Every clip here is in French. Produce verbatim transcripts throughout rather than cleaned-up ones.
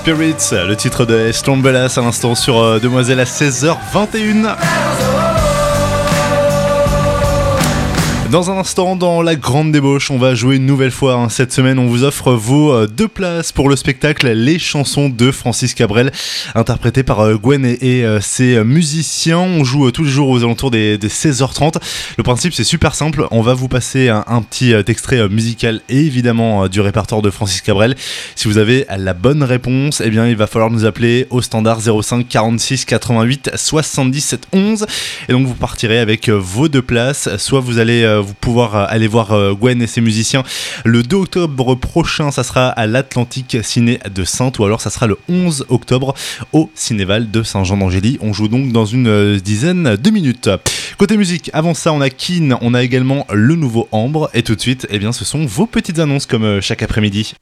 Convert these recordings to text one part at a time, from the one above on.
Spirits, le titre de Strombellas à l'instant sur euh, Demoiselle à seize heures vingt et une. Dans un instant, dans la grande débauche, on va jouer une nouvelle fois. Hein. Cette semaine, on vous offre vos euh, deux places pour le spectacle Les chansons de Francis Cabrel, interprété par euh, Gwen et, et euh, ses musiciens. On joue euh, tous les jours aux alentours des, des seize heures trente. Le principe, c'est super simple. On va vous passer un, un petit euh, extrait euh, musical et évidemment euh, du répertoire de Francis Cabrel. Si vous avez la bonne réponse, eh bien, il va falloir nous appeler au standard zéro cinq quarante-six quatre-vingt-huit soixante-dix-sept onze. Et donc, vous partirez avec euh, vos deux places. Soit vous allez euh, vous pouvoir aller voir Gwen et ses musiciens le deux octobre prochain, ça sera à l'Atlantique Ciné de Saintes, ou alors ça sera le onze octobre au Cinéval de Saint-Jean-d'Angély. On joue donc dans une dizaine de minutes. Côté musique, avant ça on a Keane, on a également le nouveau Ambre, et tout de suite, eh bien, ce sont vos petites annonces comme chaque après-midi.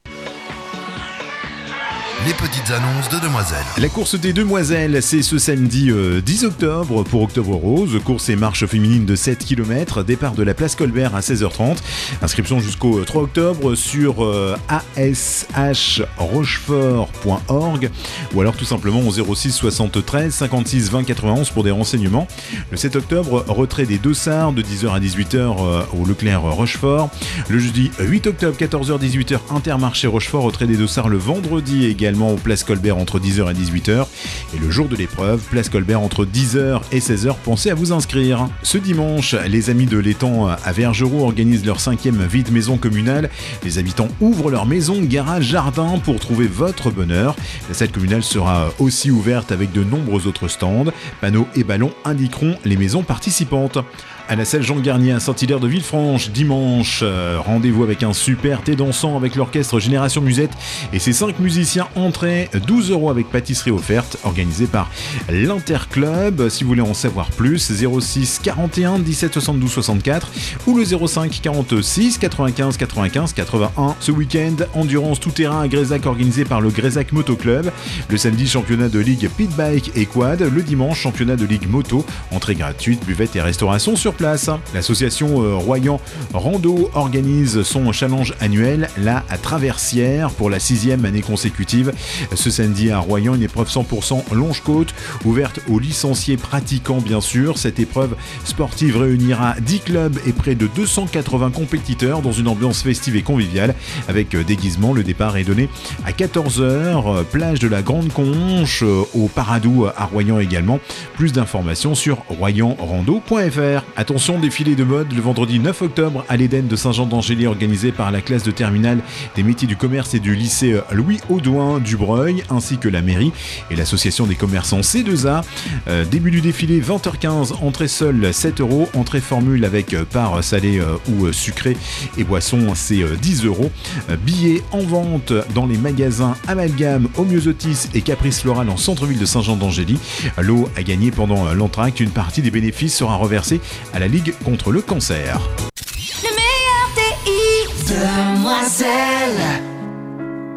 Les petites annonces de Demoiselles. La course des Demoiselles, c'est ce samedi euh, dix octobre pour Octobre Rose. Course et marche féminine de sept kilomètres. Départ de la place Colbert à seize heures trente. Inscription jusqu'au trois octobre sur euh, a s h rochefort point org ou alors tout simplement au zéro six soixante-treize cinquante-six vingt quatre-vingt-onze pour des renseignements. Le sept octobre, retrait des Dossards de dix heures à dix-huit heures euh, au Leclerc Rochefort. Le jeudi huit octobre, quatorze heures dix-huit heures, Intermarché Rochefort, retrait des Dossards le vendredi également au Place Colbert entre dix heures et dix-huit heures. Et le jour de l'épreuve, Place Colbert entre dix heures et seize heures. Pensez à vous inscrire. Ce dimanche, les amis de l'étang à Vergereau organisent leur cinquième vide maison communale. Les habitants ouvrent leur maison, garage, jardin pour trouver votre bonheur. La salle communale sera aussi ouverte avec de nombreux autres stands. Panneaux et ballons indiqueront les maisons participantes. À la salle Jean Garnier à Saint-Hilaire de Villefranche, dimanche, euh, rendez-vous avec un super thé dansant avec l'orchestre Génération Musette et ses cinq musiciens. Entrée douze euros avec pâtisserie offerte, organisée par l'Interclub. Si vous voulez en savoir plus, zéro six quarante et un dix-sept soixante-douze soixante-quatre ou le zéro cinq quarante-six quatre-vingt-quinze quatre-vingt-quinze quatre-vingt-un. Ce week-end, endurance tout-terrain à Grézac organisé par le Grézac Moto Club. Le samedi, championnat de ligue pit bike et quad. Le dimanche, championnat de ligue moto. Entrée gratuite, buvette et restauration sur place. L'association euh, Royan Rando organise son challenge annuel, la Traversière, pour la sixième année consécutive. Ce samedi à Royan, une épreuve cent pour cent longe-côte, ouverte aux licenciés pratiquants bien sûr. Cette épreuve sportive réunira dix clubs et près de deux cent quatre-vingts compétiteurs dans une ambiance festive et conviviale avec déguisement. Le départ est donné à quatorze heures, plage de la Grande Conche, au Paradou à Royan également. Plus d'informations sur royan rando point f r. Attention, défilé de mode le vendredi neuf octobre à l'Éden de Saint-Jean-d'Angély, organisé par la classe de terminale des métiers du commerce et du lycée Louis Audouin du Breuil, ainsi que la mairie et l'association des commerçants C deux A. Euh, début du défilé vingt heures quinze, entrée seule sept euros, entrée formule avec part salée euh, ou sucrée et boisson c'est euh, dix euros. Euh, billets en vente dans les magasins Amalgame, Homéosotis et Caprice Floral en centre-ville de Saint-Jean-d'Angély. Lot à gagner pendant l'entracte, une partie des bénéfices sera reversée à la Ligue contre le cancer. Le meilleur T I Demoiselle.